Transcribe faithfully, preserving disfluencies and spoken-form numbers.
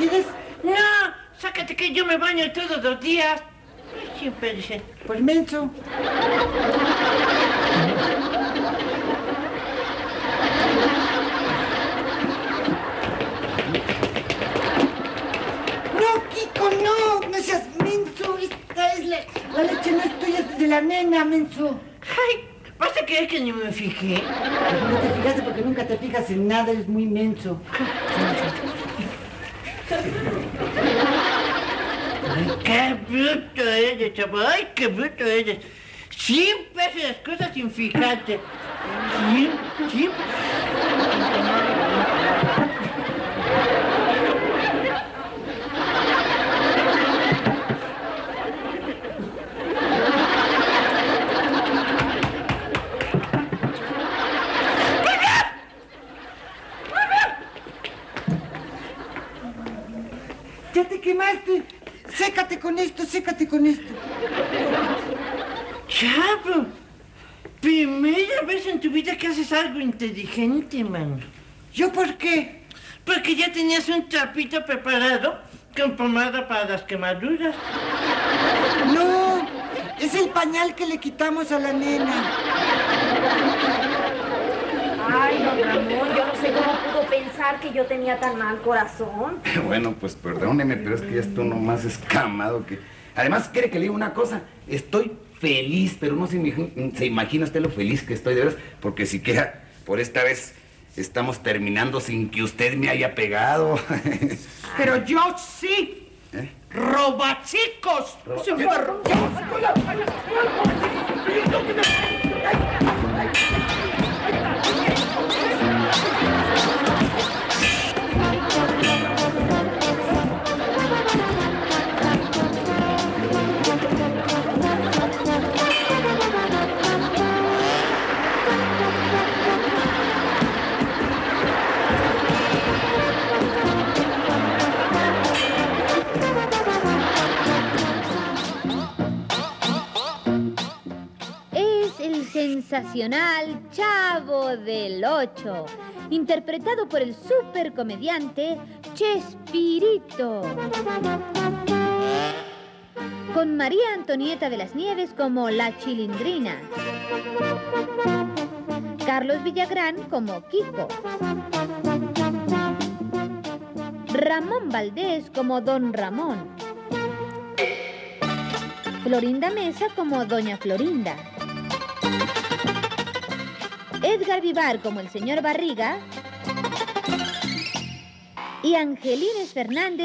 quieres? No, sácate que yo me baño todos los días. Siempre dice. Pues menso. No, Kiko, no, no seas menso. Esta es la, la leche no es tuya, es de la nena, menso. Ay, ¿vas a creer que ni me fijé? Pues no te fijaste porque nunca te fijas en nada, eres muy menso. Ay, qué bruto eres, chavo. Ay, qué bruto eres. Siempre haces las cosas sin fijarte. Siempre, siempre. Ya te quemaste. Sécate con esto, sécate con esto. Chavo, primera vez en tu vida que haces algo inteligente, mano. ¿Yo por qué? Porque ya tenías un trapito preparado con pomada para las quemaduras. No, es el pañal que le quitamos a la nena. Ay, don Ramón, yo no sé cómo pudo pensar que yo tenía tan mal corazón. Bueno, pues perdóneme, pero es que ya estoy nomás escamado que... Además, ¿quiere que le diga una cosa? Estoy feliz, pero no se imagina, se imagina usted lo feliz que estoy, de veras, porque siquiera por esta vez estamos terminando sin que usted me haya pegado. Pero yo sí. ¿Eh? ¡Robachicos! Roba- Se me ro- Es el sensacional Chavo del Ocho, interpretado por el supercomediante Chespirito, con María Antonieta de las Nieves como la Chilindrina, Carlos Villagrán como Kiko, Ramón Valdés como Don Ramón, Florinda Mesa como Doña Florinda, Edgar Vivar como el señor Barriga y Angelines Fernández